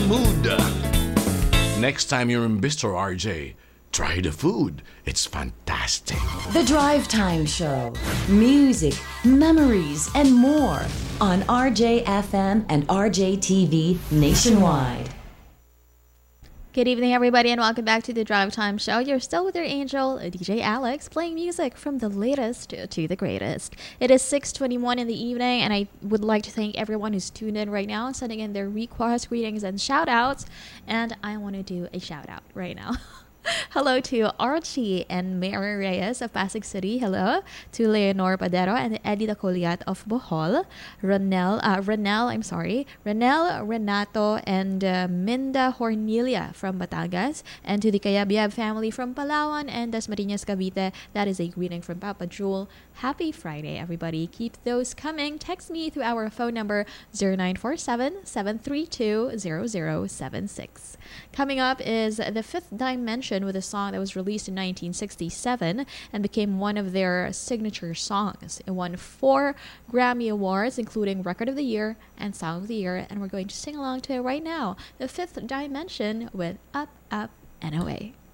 mood. Next time you're in Bistro RJ, try the food. It's fantastic. The Drive Time Show. Music, memories, and more on RJFM and RJTV nationwide. Good evening, everybody, and welcome back to the Drive Time Show. You're still with your angel, DJ Alex, playing music from the latest to the greatest. It is 6:21 in the evening, and I would like to thank everyone who's tuned in right now, sending in their requests, greetings, and shout-outs. And I want to do a shout-out right now. Hello to Archie and Mary Reyes of Pasig City. Hello to Leonor Padero and Eddie Dacoliat of Bohol. Renel, Renato, and Minda Hornilia from Batangas. And to the Kayabyab family from Palawan and Dasmariñas, Cavite. That is a greeting from Papa Jewel. Happy Friday, everybody. Keep those coming. Text me through our phone number 0947-732-0076. Coming up is The Fifth Dimension with a song that was released in 1967 and became one of their signature songs. It won 4 Grammy Awards, including Record of the Year and Song of the Year, and we're going to sing along to it right now. The Fifth Dimension with Up, Up, and Away.